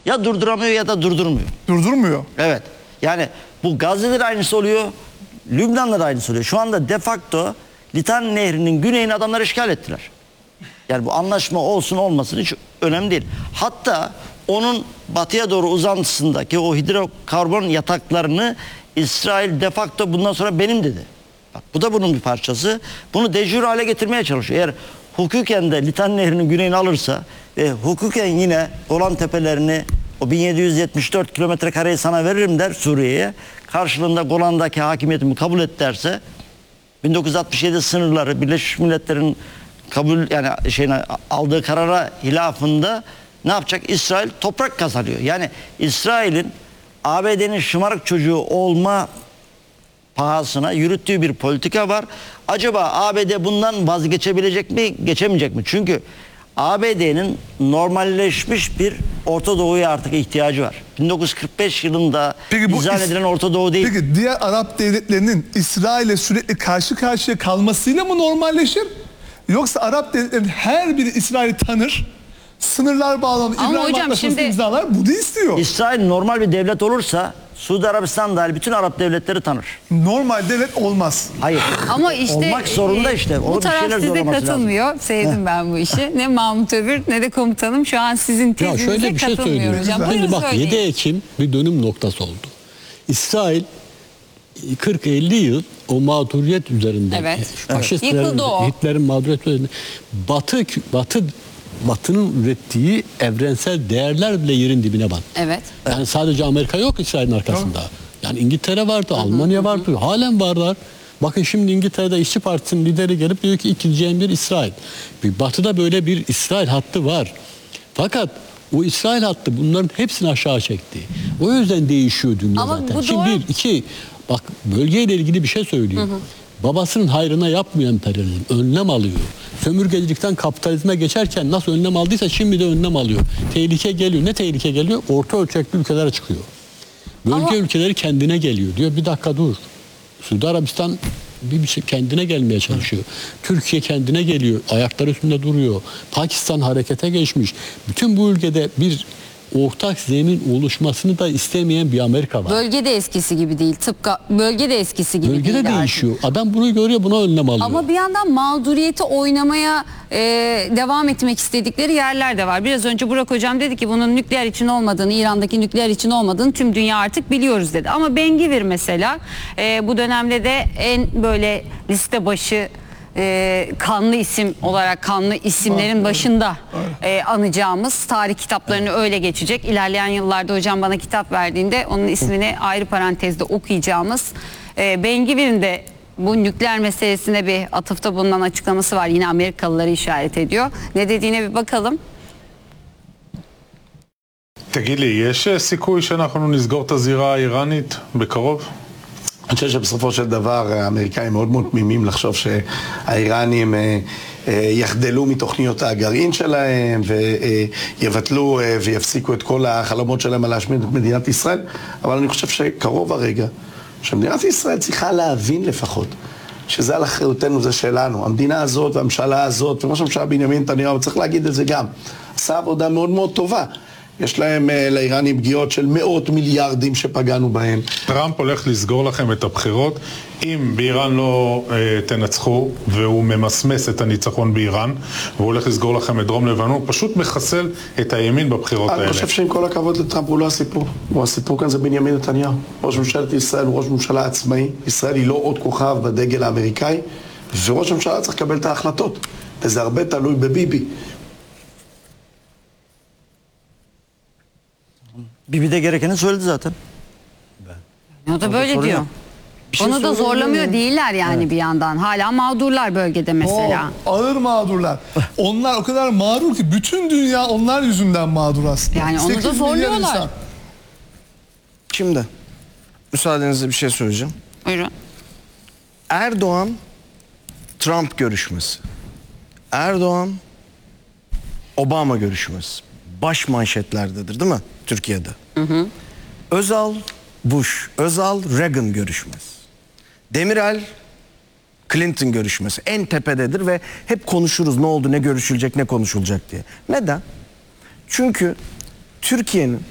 Ya durduramıyor ya da durdurmuyor. Durdurmuyor. Evet. Yani bu Gazze'de de aynısı oluyor. Lübnan'da da aynısı oluyor. Şu anda de facto Litan Nehri'nin güneyini adamlar işgal ettiler. Yani bu anlaşma olsun olmasın hiç önemli değil. Hatta onun batıya doğru uzantısındaki o hidrokarbon yataklarını İsrail de facto bundan sonra benim dedi. Bak, bu da bunun bir parçası. Bunu de jure hale getirmeye çalışıyor. Eğer hukuken de Litan Nehri'nin güneyini alırsa ve hukuken yine Golan Tepelerini, o 1774 kilometre kareyi sana veririm der Suriye'ye. Karşılığında Golan'daki hakimiyetimi kabul et derse 1967 sınırları Birleşmiş Milletler'in kabul aldığı karara hilafında ne yapacak? İsrail toprak kazanıyor. Yani İsrail'in ABD'nin şımarık çocuğu olma pahasına yürüttüğü bir politika var. Acaba ABD bundan vazgeçebilecek mi, geçemeyecek mi? Çünkü ABD'nin normalleşmiş bir Orta Doğu'ya artık ihtiyacı var. 1945 yılında ilan edilen Orta Doğu değil. Peki diğer Arap devletlerinin İsrail'e sürekli karşı karşıya kalmasıyla mı normalleşir? Yoksa Arap devletlerinin her biri İsrail'i tanır, sınırlar bağlanır, İbrahim Antlaşması imzalar, bu da istiyor. İsrail normal bir devlet olursa Suudi Arabistan dahil bütün Arap devletleri tanır. Normal devlet olmaz. Hayır. Ama işte olmak zorunda işte. Bu taraf size katılmıyor. Lazım. Sevdim ben bu işi. Ne Mahmut Övür ne de komutanım şu an sizin tezinize katılmıyor hocam. Şimdi bak 7 Ekim bir dönüm noktası oldu. İsrail 40-50 yıl o mağduriyet üzerinde, faşistlerin, Hitler'in mağduriyeti üzerinde Batı'nın ürettiği evrensel değerler bile yerin dibine battı. Evet. Yani sadece Amerika yok İsrail'in arkasında. Yani İngiltere vardı, Almanya vardı, halen varlar. Bakın şimdi İngiltere'de İşçi Partisi'nin lideri gelip diyor ki ikinci emir İsrail. Batı'da böyle bir İsrail hattı var. Fakat o İsrail hattı bunların hepsini aşağı çekti. O yüzden değişiyor dünya ama zaten. Şimdi bir, iki, bak bölgeyle ilgili bir şey söylüyor. Babasının hayrına yapmıyor emperyalizm. Önlem alıyor. Sömürgecilikten kapitalizme geçerken nasıl önlem aldıysa şimdi de önlem alıyor. Tehlike geliyor. Ne tehlike geliyor? Orta ölçekli ülkelere çıkıyor. Bölge ülkeleri kendine geliyor. Diyor bir dakika dur. Suudi Arabistan bir şey kendine gelmeye çalışıyor. Türkiye kendine geliyor. Ayakları üstünde duruyor. Pakistan harekete geçmiş. Bütün bu ülkede bir ortak zemin oluşmasını da istemeyen bir Amerika var. Bölge de eskisi gibi değil. Tıpkı bölge de eskisi gibi değil. Bölge de değişiyor. Adam bunu görüyor, buna önlem alıyor. Ama bir yandan mağduriyeti oynamaya devam etmek istedikleri yerler de var. Biraz önce Burak Hocam dedi ki bunun nükleer için olmadığını, İran'daki nükleer için olmadığını tüm dünya artık biliyoruz dedi. Ama Ben-Gvir mesela bu dönemde de en böyle liste başı kanlı isim olarak kanlı isimlerin başında anacağımız tarih kitaplarını öyle geçecek. İlerleyen yıllarda hocam bana kitap verdiğinde onun ismini ayrı parantezde okuyacağımız Ben-Gvir'in de bu nükleer meselesine bir atıfta bulunan açıklaması var. Yine Amerikalıları işaret ediyor. Ne dediğine bir bakalım. תגיד לי, יש סיכוי שאנחנו נסגור את הזירה האיראנית בקרוב? אני חושב שבסופו של דבר האמריקאים מאוד מאוד תמימים לחשוב שהאיראנים יחדלו מתוכניות הגרעין שלהם ויבטלו ויפסיקו את כל החלומות שלהם על להשמיד את מדינת ישראל, אבל אני חושב שקרוב הרגע שמדינת ישראל צריכה להבין לפחות שזה על אחריותנו, זה שלנו. המדינה הזאת והממשלה הזאת וראש הממשלה בנימין נתניהו, צריך להגיד את זה גם, עשה עבודה מאוד מאוד טובה. יש להם לאיראנים פגיעות של מאות מיליארדים שפגענו בהם. טראמפ הולך לסגור לכם את הבחירות אם באיראן לא תנצחו, והוא ממסמס את הניצחון באיראן, והוא הולך לסגור לכם את דרום לבנון, הוא פשוט מחסל את הימין בבחירות האלה. אני חושב שעם כל הכבוד לטראמפ הוא לא הסיפור. הסיפור כאן זה בנימין נתניהו. ראש ממשלת ישראל הוא ראש ממשלה עצמאי. ישראל היא לא עוד כוכב בדגל האמריקאי, וראש הממשלה צריך לקבל את ההחלטות. וזה הרבה תלוי בביבי. Bibi de gerekeni söyledi zaten. O da böyle diyor. Onu da zorlamıyor değiller yani bir yandan. Hala mağdurlar bölgede mesela. Ağır mağdurlar. Onlar o kadar mağdur ki bütün dünya onlar yüzünden mağdur aslında. Yani onu da 8 milyar zorluyorlar. insan. Şimdi müsaadenizle bir şey söyleyeceğim. Buyurun. Erdoğan-Trump görüşmesi. Erdoğan-Obama görüşmesi. Baş manşetlerdedir değil mi Türkiye'de? Özal-Bush, Özal-Reagan görüşmesi. Demirel-Clinton görüşmesi en tepededir ve hep konuşuruz ne oldu, ne görüşülecek, ne konuşulacak diye. Neden? Çünkü Türkiye'nin